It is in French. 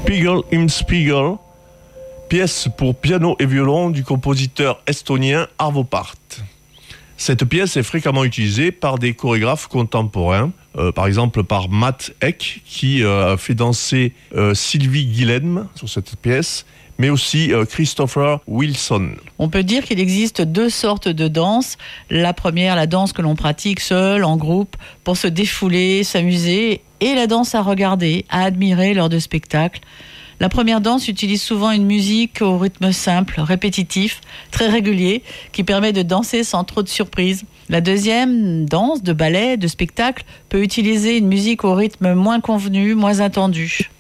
Spiegel im Spiegel, pièce pour piano et violon du compositeur estonien Arvo Pärt. Cette pièce est fréquemment utilisée par des chorégraphes contemporains, par exemple par Matt Eck, qui a fait danser Sylvie Guilhem sur cette pièce, mais aussi Christopher Wilson. On peut dire qu'il existe deux sortes de danse. La première, la danse que l'on pratique seul, en groupe, pour se défouler, s'amuser, et la danse à regarder, à admirer lors de spectacles. La première danse utilise souvent une musique au rythme simple, répétitif, très régulier, qui permet de danser sans trop de surprises. La deuxième danse de ballet, de spectacle, peut utiliser une musique au rythme moins convenu, moins attendu.